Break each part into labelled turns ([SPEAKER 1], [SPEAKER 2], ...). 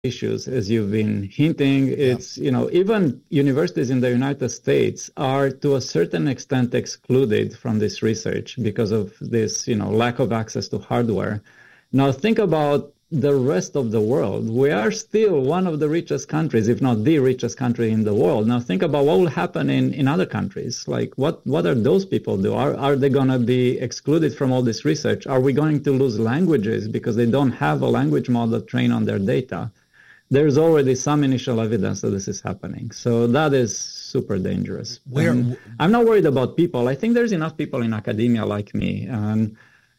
[SPEAKER 1] issues, as you've been hinting. It's, even universities in the United States are to a certain extent excluded from this research because of this, lack of access to hardware. Now think about the rest of the world. We are still one of the richest countries, if not the richest country in the world. Now think about what will happen in other countries. Like what are those people do? Are they going to be excluded from all this research? Are we going to lose languages because they don't have a language model trained on their data? There's already some initial evidence that this is happening. So that is super dangerous. I'm not worried about people. I think there's enough people in academia like me. And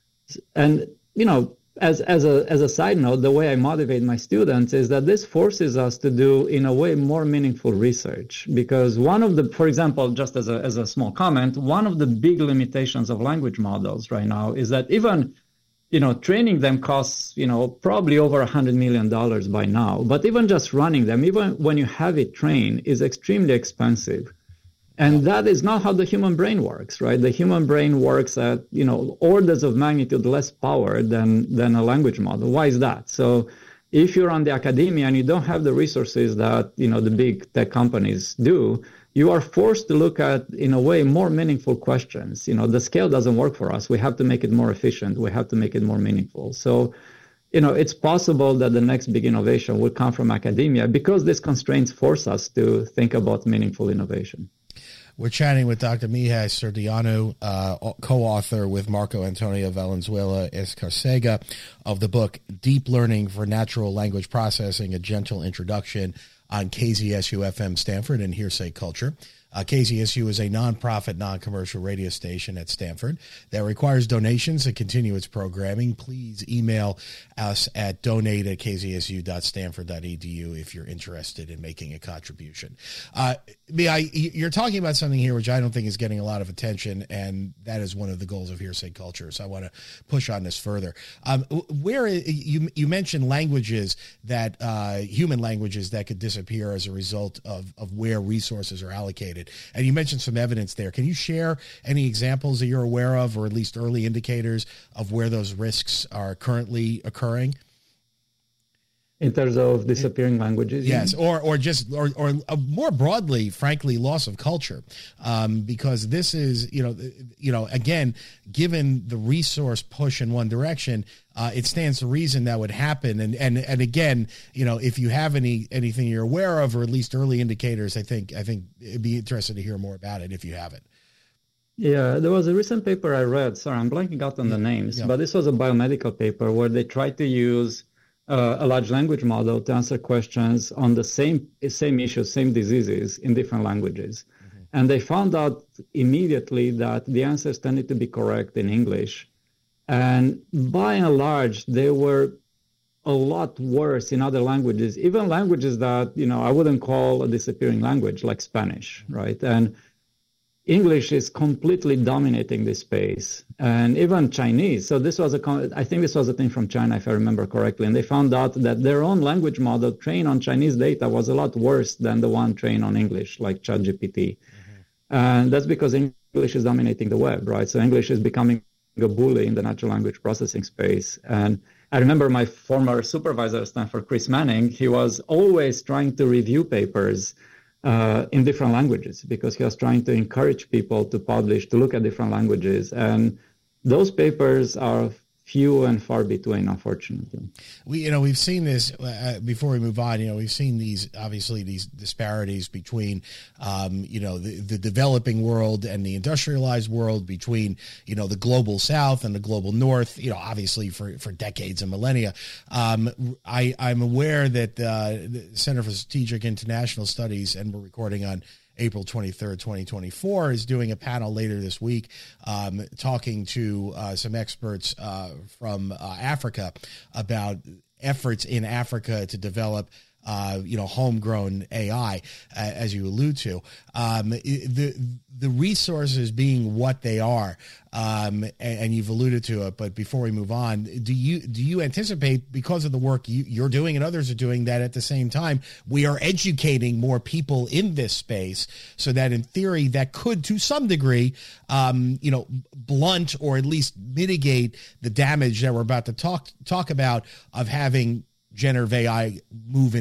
[SPEAKER 1] as a side note, the way I motivate my students is that this forces us to do, in a way, more meaningful research. Because for example, just as a small comment, one of the big limitations of language models right now is that even training them costs, probably over $100 million by now. But even just running them, even when you have it trained, is extremely expensive. And that is not how the human brain works, right? The human brain works at, orders of magnitude less power than a language model. Why is that? So if you're on the academia and you don't have the resources that, the big tech companies do, you are forced to look at, in a way, more meaningful questions. The scale doesn't work for us. We have to make it more efficient. We have to make it more meaningful. So, it's possible that the next big innovation will come from academia because these constraints force us to think about meaningful innovation.
[SPEAKER 2] We're chatting with Dr. Mihai Serdeanu, co-author with Marco Antonio Valenzuela Escarcega of the book Deep Learning for Natural Language Processing, A Gentle Introduction, on KZSU-FM Stanford and Hearsay Culture. KZSU is a nonprofit, non-commercial radio station at Stanford that requires donations to continue its programming. Please email us at donate@kzsu.stanford.edu if you're interested in making a contribution. You're talking about something here which I don't think is getting a lot of attention, and that is one of the goals of Hearsay Culture. So I want to push on this further. Where you mentioned languages that human languages that could disappear as a result of where resources are allocated. And you mentioned some evidence there. Can you share any examples that you're aware of, or at least early indicators of where those risks are currently occurring?
[SPEAKER 1] In terms of disappearing languages?
[SPEAKER 2] Yes, or more broadly, frankly, loss of culture, because this is, again, given the resource push in one direction, it stands to reason that would happen. And again, if you have anything you're aware of, or at least early indicators, I think it'd be interesting to hear more about it if you have it.
[SPEAKER 1] Yeah, there was a recent paper I read. Sorry, I'm blanking out on the names, but this was a biomedical paper where they tried to use a large language model to answer questions on the same issues, same diseases in different languages. Mm-hmm. And they found out immediately that the answers tended to be correct in English. And by and large, they were a lot worse in other languages, even languages that, I wouldn't call a disappearing language, like Spanish, right? And English is completely dominating this space, and even Chinese. So I think this was a thing from China, if I remember correctly. And they found out that their own language model trained on Chinese data was a lot worse than the one trained on English, like ChatGPT. Mm-hmm. And that's because English is dominating the web, right? So English is becoming a bully in the natural language processing space. And I remember my former supervisor at Stanford, Chris Manning, he was always trying to review papers in different languages because he was trying to encourage people to publish, to look at different languages. And those papers are few and far between, unfortunately.
[SPEAKER 2] We've seen this before we move on. We've seen these disparities between, the developing world and the industrialized world, between, the global South and the global North, obviously for decades and millennia. I'm aware that the Center for Strategic International Studies, and we're recording on April 23rd, 2024, is doing a panel later this week talking to some experts from Africa about efforts in Africa to develop homegrown AI, as you allude to. The resources being what they are, and you've alluded to it, but before we move on, do you anticipate, because of the work you're doing and others are doing, that at the same time we are educating more people in this space, so that in theory that could, to some degree, blunt or at least mitigate the damage that we're about to talk about, of having generative AI move